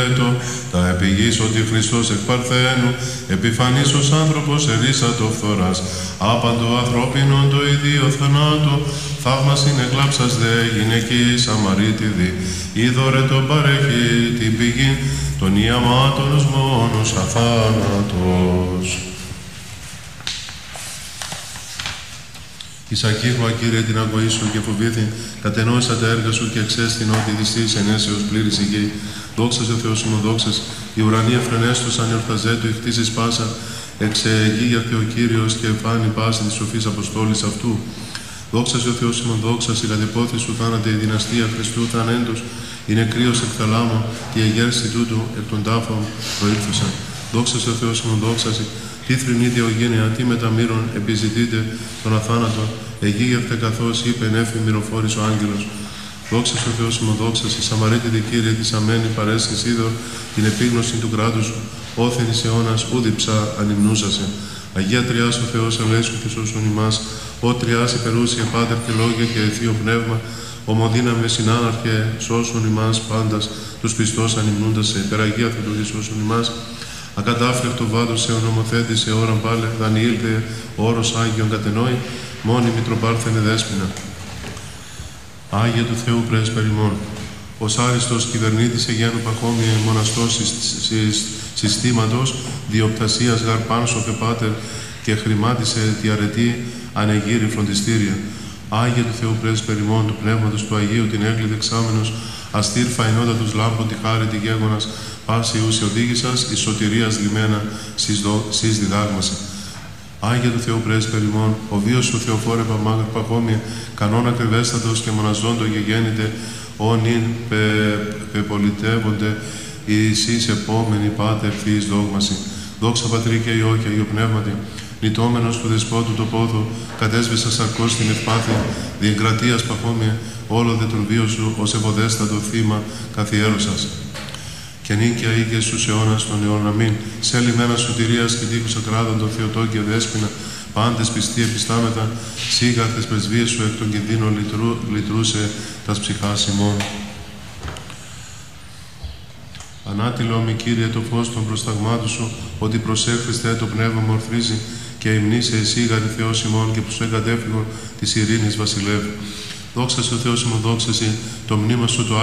Τα επιγείς ότι Χριστός εκ Παρθένου, επιφανής ως άνθρωπος ερίσατο φθοράς, άπαντο ανθρώπινον το ιδίο θανάτο, θαύμας είναι γλάψας δε γυναική Σαμαρίτιδη, είδωρε τον παρέχει την πηγή, των ιαμάτων ως μόνος αθάνατος. Ισακήχωα, Κύριε, την αγωγή σου και φοβήθη, κατενόησα τα έργα σου και εξέστην ότι δυστής ενέσεως πλήρης η γη. Δόξα σε Θεός ημωδόξας, οι ουρανοί εφρενέστωσαν εορταζέτου, η χτίση πάσα, εξεγίγιαθε ο Κύριος και εφάνει πάση της σοφής αποστόλης αυτού. Δόξα σε ο Θεός ημωδόξας, η κατεπόθη σου θάνατε, η δυναστεία Χριστού θανέντος, η νεκρίος εκ θαλάμου, η αγέρση τούτου εκ των τάφων προήλθουσαν. Δόξα σε ο Θεός ημωδόξας, τι θρηνίδια ογένεια, τι μεταμύρων επιζητείτε τον αθάνατο, εγίγευτε καθώς είπε νέφη μυροφόρης ο άγγελος. Δόξα σε ο Θεός ημωδόξας, η Σαμαρίτιδη Κύριε της αμένη παρέστης είδωρ, την επίγνωση του κράτους σου, όθεν εις αιώνας ούδιψα ανυμνούσασε. Αγία Τριάς ο Θεός ελέησου και σώσον ημάς, ο Τριάς υπερούσια Πάτερ και Λόγια και Θείο Πνεύμα, ομοδύναμε συνάναρχε σώσον ημάς πάντας, τους πιστός ανυμνούντασε, υπεραγία Θεοτοκή σώσον ημάς. Ακατάφλεκτο βάδος σε ονομοθέτη σε ώραν πάλε, Δανιήλ δε όρος Άγιον κατενόη, μόνη Μητροπάρθενε δέσποινα. Άγιε του Θεού πρέσπερ ημών, ως άριστος κυβερνήτης Αιγένου Παχώμιε μοναστός συστήματος, διοπτασίας γαρπάν σοφε Πάτερ και χρημάτισε τη αρετή ανεγύρι φροντιστήρια. Άγιε του Θεού πρέσπερ ημών, του Πνεύματος του Αγίου την έγκλη δεξάμενος, αστήρ φαϊνότατος λάμπων τη χάρη τη γέγονας, πάση ούσι οδήγησας, εις σωτηρίας λιμένα σεις διδάγμαση. Άγιε του Θεού πρέσπερ ημών, ο βίος σου Θεοφόρε Παμάγαρ Παχώμιε, κανόνα ακριβέστατος και μοναζόντο γεγέννητε, όνειν πεπολιτεύονται, εις επόμενοι Πάτερ Θείης δόγμαση. Δόξα Πατρί και Υιό και Αγίου Πνεύματι, νητόμενος του Δεσπότου το πόθο, κατέσβησα σαρκώς την ευπάθεια, διεγκρατείας Παχώμιε, όλο δε τον βίο σου, ως ευωδέστατο θύμα καθιέρωσας. Και νίκαια οίκες στους αιώνας των αιώνων αμήν, σε λιμένα σωτηρίας και τείχους ακράδων τον Θεοτόκιο δέσποινα, πάντες πιστοί επιστάμετα, σίγαρθες πρεσβείες σου εκ των κινδύνων λυτρούσε τας ψυχάς ημών. Ανάτιλο μη Κύριε το φως των προσταγμάτων σου, ότι προσέχθηστε το πνεύμα μορφρίζει και υμνήσε εσύγαρη Θεός ημών και προς εγκατέφυγον της ειρήνης βασιλεύ. Δόξα σε ο Θεός ημών, δόξαση το μνήμα σου το